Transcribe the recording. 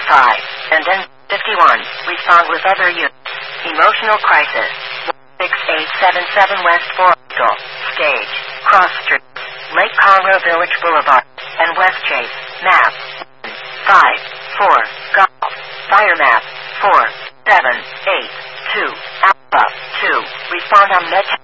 and then 51. Respond with other units. Emotional crisis. 6877 West 4 Stage. Cross Street. Lake Conroe Village Boulevard. And West Chase. Map. 5, 4. Golf. Fire map. 4, 7, 8, 2. Alpha. 2. Respond on Med